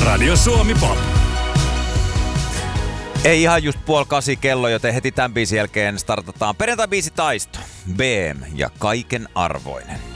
Radio Suomi Pop. Ei ihan just 7:30 kello, joten heti tämän biisin jälkeen startataan perjantai-biisitaisto. BM ja kaiken arvoinen.